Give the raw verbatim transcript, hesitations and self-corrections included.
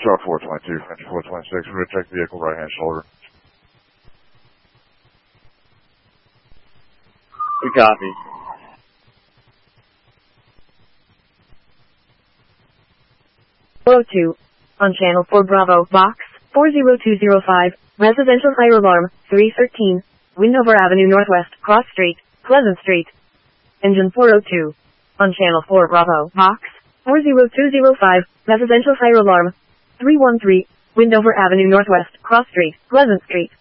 Char four twenty-two, French four twenty-six, rear check vehicle, right hand shoulder. We copy. four oh two. On channel four Bravo, box four zero two zero five, residential fire alarm, three thirteen, Windover Avenue Northwest, Cross Street, Pleasant Street. Engine four oh two. On channel four Bravo, box four zero two zero five, residential fire alarm, three one three, Windover Avenue Northwest, Cross Street, Pleasant Street.